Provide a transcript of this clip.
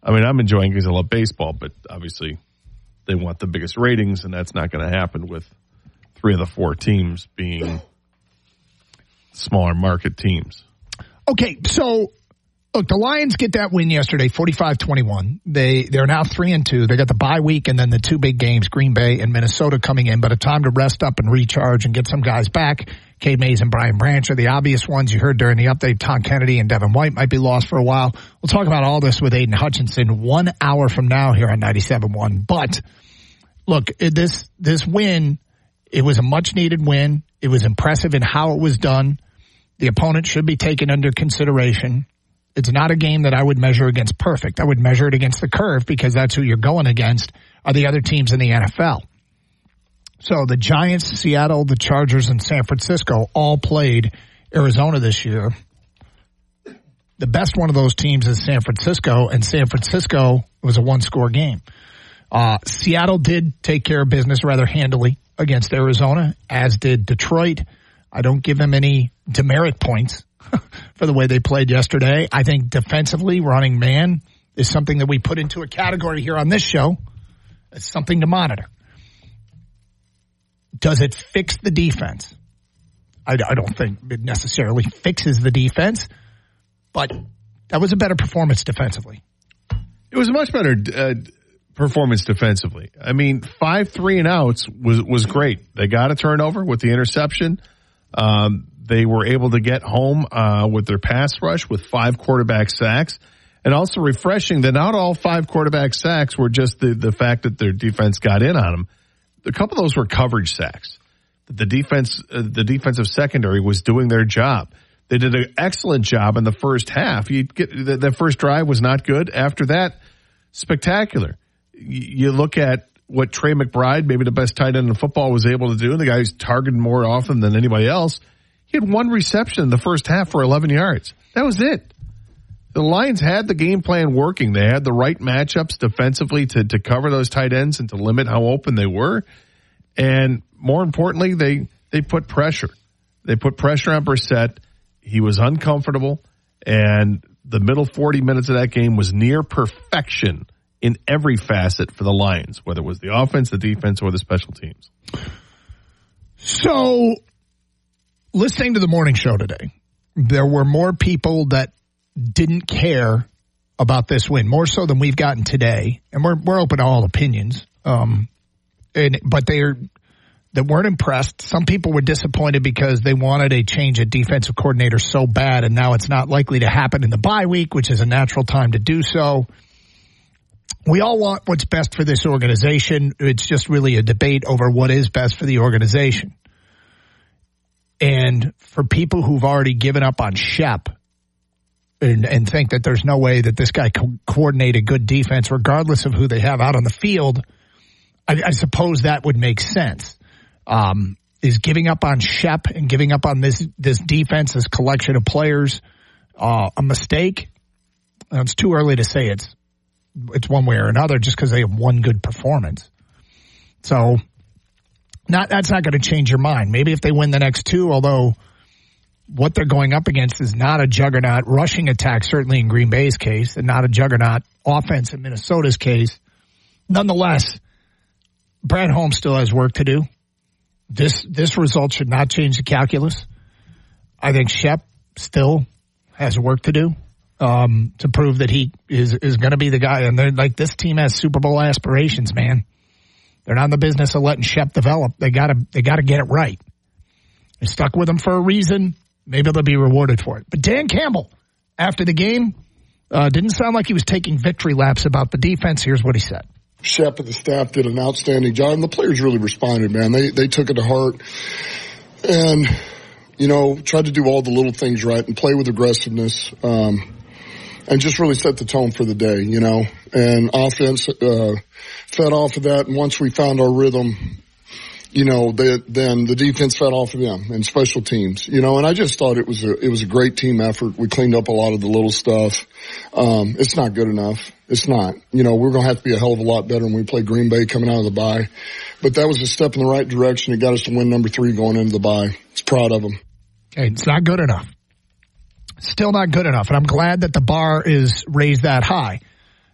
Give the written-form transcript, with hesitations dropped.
I mean, I'm enjoying because I love baseball, but obviously they want the biggest ratings, and that's not going to happen with 3 of the 4 teams being smaller market teams. Okay, so look, the Lions get that win yesterday, 45-21. They're now 3-2. They got the bye week and then the 2 big games, Green Bay and Minnesota coming in, but a time to rest up and recharge and get some guys back. Cade Mays and Brian Branch are the obvious ones. You heard during the update, Tom Kennedy and Devin White might be lost for a while. We'll talk about all this with Aiden Hutchinson 1 hour from now here on 97.1. But look, this win, it was a much-needed win. It was impressive in how it was done. The opponent should be taken under consideration. It's not a game that I would measure against perfect. I would measure it against the curve because that's who you're going against are the other teams in the NFL. So the Giants, Seattle, the Chargers, and San Francisco all played Arizona this year. The best one of those teams is San Francisco, and San Francisco was a 1-score game. Seattle did take care of business rather handily against Arizona, as did Detroit. I don't give them any demerit points for the way they played yesterday. I think defensively, running man is something that we put into a category here on this show as something to monitor. Does it fix the defense? I don't think it necessarily fixes the defense, but that was a better performance defensively. It was a much better performance defensively. I mean, 5 3-and-outs was great. They got a turnover with the interception. They were able to get home with their pass rush with 5 quarterback sacks. And also refreshing that not all 5 quarterback sacks were just the fact that their defense got in on them. A couple of those were coverage sacks. The defensive secondary was doing their job. They did an excellent job in the first half. The first drive was not good. After that, spectacular. You look at what Trey McBride, maybe the best tight end in football, was able to do. The guy who's targeted more often than anybody else. He had 1 reception in the first half for 11 yards. That was it. The Lions had the game plan working. They had the right matchups defensively to cover those tight ends and to limit how open they were. And more importantly, they put pressure. They put pressure on Brissett. He was uncomfortable. And the middle 40 minutes of that game was near perfection in every facet for the Lions, whether it was the offense, the defense, or the special teams. So, listening to the morning show today, there were more people that didn't care about this win, more so than we've gotten today. And we're open to all opinions. But they weren't impressed. Some people were disappointed because they wanted a change at defensive coordinator so bad, and now it's not likely to happen in the bye week, which is a natural time to do so. We all want what's best for this organization. It's just really a debate over what is best for the organization. And for people who've already given up on Shep and think that there's no way that this guy can coordinate a good defense, regardless of who they have out on the field, I suppose that would make sense. Is giving up on Shep and giving up on this defense, this collection of players, a mistake? It's too early to say it's one way or another just because they have one good performance. So that's not going to change your mind. Maybe if they win the next 2, although what they're going up against is not a juggernaut rushing attack, certainly in Green Bay's case, and not a juggernaut offense in Minnesota's case. Nonetheless, Brad Holmes still has work to do. This result should not change the calculus. I think Shep still has work to do to prove that he is going to be the guy. And they're like, this team has Super Bowl aspirations, man. They're not in the business of letting Shep develop. They gotta get it right. They stuck with him for a reason. Maybe they'll be rewarded for it. But Dan Campbell, after the game, didn't sound like he was taking victory laps about the defense. Here's what he said. Shep and the staff did an outstanding job, and the players really responded, man. They took it to heart and, tried to do all the little things right and play with aggressiveness, and just really set the tone for the day, and offense, fed off of that. And once we found our rhythm, then the defense fed off of them and special teams, and I just thought it was a great team effort. We cleaned up a lot of the little stuff. It's not good enough. It's not. We're going to have to be a hell of a lot better when we play Green Bay coming out of the bye. But that was a step in the right direction. It got us to win number 3 going into the bye. It's proud of them. Okay, it's not good enough. Still not good enough. And I'm glad that the bar is raised that high.